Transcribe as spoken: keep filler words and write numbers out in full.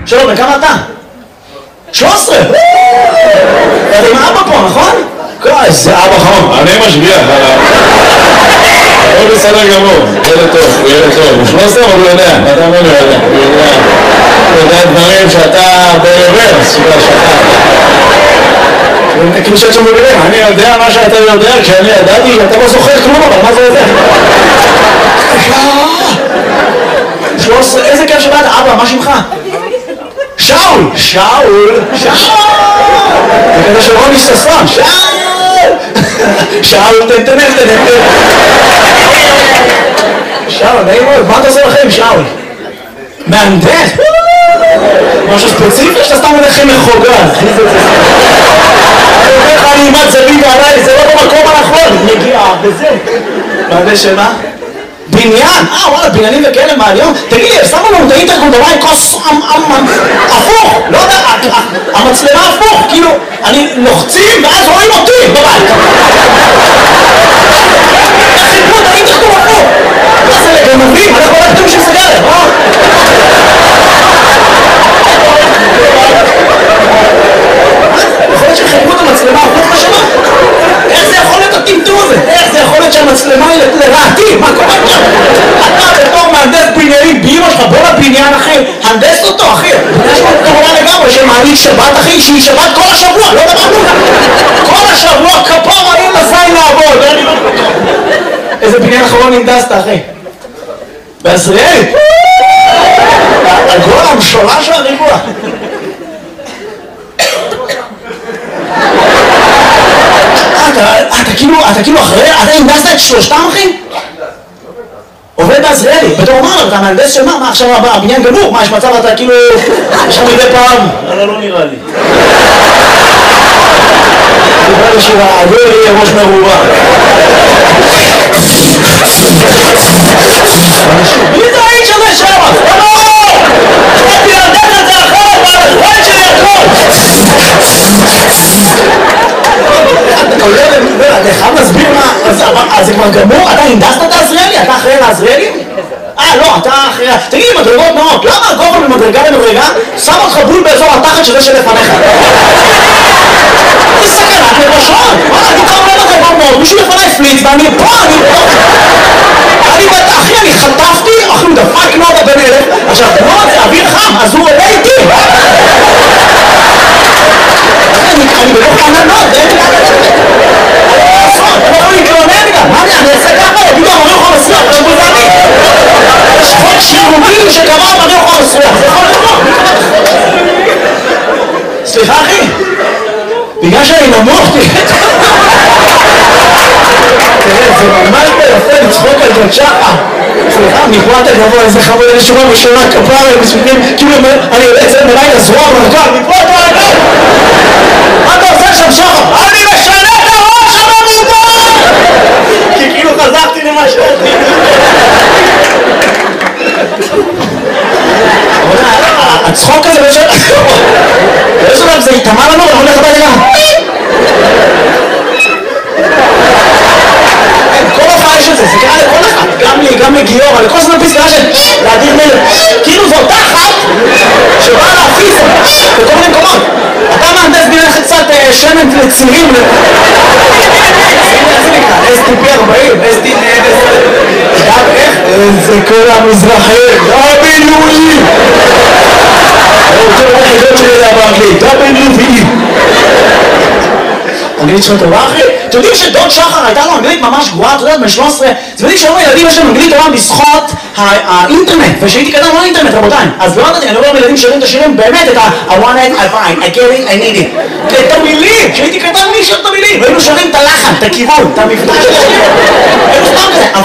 שלום, בכמה אתה? שלוש עשרה! אתה עם אבא פה, נכון? איזה אבא חמור, אני משגיח עליו. הוא בסדר גמור, ילד טוב, הוא ילד טוב. הוא שלוש עשרה, אבל הוא יודע, אתה אומר לו יודע. הוא יודע דברים שאתה ברוורס, שאתה... כאילו שאת שם במילים, אני יודע מה שאתה יודע, כשאני ידעתי, אתה לא זוכר כלום, אבל מה זה יודע? שלוש עשרה, איזה כיף שבאת, אבא, מה שמך? שאול! שאול! שאול! זה כזה של רוני ששון, שאול! שאול, תן, תן, תן, תן. שאול, נעים מאוד, מה אתה עושה לכם, שאול? מהנדס? משהו ספציפי שאתה סתם הולך מחוגה? אני אומר לך, אני אימת זווית עליי, זה לא במקום הנכון, נגיע, וזה. מהנדס שמה? בניין? אה, וואלה, בניינים וכאלה מהיום? תגיד לי, שמו לנו את האינטרקום דבר עם כוס הפוך, לא יודע, המצלמה הפוך, כאילו, אני לוחצים ואז רואים אותי בבית. חיפו את האינטרקום הפוך. מה זה לגנבים? אנחנו לא יודעים של סגרת, אה? יכול להיות שחיפו את המצלמה הפוך לשמה? איך זה יכול להיות הטמטום הזה? איך זה יכול להיות שהמצלמה היא לרעתי? מה קורה פה? אתה בתור מהנדס בניינים באמא שלך, בוא לבניין אחי, הנדס אותו אחי. יש לו קורונה לגמרי שמעלית שבת אחי, שהיא שבת כל השבוע, לא דבר כזה. כל השבוע כפר האם לזין לעבוד. איזה בניין אחרון הנדסת אחי? בעזריאלי? הגול המשולש והריבוע. אתה כאילו, אתה כאילו אחרי, אתה הנדסת את שלושתם אחי? עובד בעזריאלי, בתור אומר, אתה מהנדס של מה? מה עכשיו הבניין גמור? מה יש מצב אתה כאילו, עכשיו מדי פעם? אבל לא נראה לי. נראה לי שהעגול יהיה ראש מרובה. מי זה האיש הזה שם? לא! חייתי להנדס את זה אחרת, והחיים שלי הכל! אתה חייב להסביר מה, אז זה כבר גמור? אתה הנדסת את העזריאלי? אתה אחראי לעזריאלי? אה, לא, אתה אחראי... תגיד לי, מדרגות נאות, למה הגובה ממדרגה למדרגה שם אותך בול באזור התחת שזה שלפניך? זה סכנת נפשות! וואלה, אני קרוב למדרגות נאות, מישהו לפניי פליץ ואני פה, אני פה... אני בטח, אחי, אני חטפתי, אחי, הוא דפק נודה בן אלף, עכשיו, נוד זה אוויר חם, אז הוא עולה איתי! אני בתוך עננות, אין לי... אני לא יכול להתלונן גם, מה אני אעשה ככה? פתאום אני יכול לסלוח, זה בוזני. יש חוק שירותי שקבע אני יכול לסלוח, זה יכול לקרות. סליחה אחי, בגלל שאני נמוך תראה, זה ממש ביפה לצחוק על ג'ת שחה. סליחה, מפה אתה גבוה, איזה חמוד, איזה שורה בשורה כפר, כאילו אני יוצא את מלאי לזרוע מרכב, מפה אתה רגע. מה אתה עושה שם שחה? אני משנה את הראש הממובר! כי כאילו חזרתי למה שאתי. הצחוק הזה בשביל... באיזו דבר זה יתאמה לנו, אנחנו נכבד גם. כל הופעה יש את זה, זה קרה לכל אחד. גם לי, גם לגיורא, לכל זמן פיס קרה של להדיר מילר. כאילו זו אותה אחת שבאה להפיס בכל מיני מקומות. אתה מהנדס בניין קצת שמן לצירים. איך זה נקרא? אס טי פי ארבעים, אס טי פי איך? זה כל המזרחים, דאבליו אי! אני רוצה לראות חידות שלי לדעת באנגלית, דאבליו אי! אנגלית שלך טובה אחי? אתם יודעים שדוד שחר הייתה לו אנגלית ממש גרועה, אתה יודעת, ב-שלוש עשרה, אתם יודעים שהיום הילדים יש להם אנגלית טובה בזכות האינטרנט, ושהייתי קטן לא אינטרנט רבותיי, אז לא יודעת, אני לא רואה ילדים שרים את השירים באמת את ה- I want it, I find, I get it, I need it, את המילים, שהייתי קטן מי שר את המילים, והיינו שרים את הלחן, את הכיוון, את המבטא של השיר, היינו סתם כזה,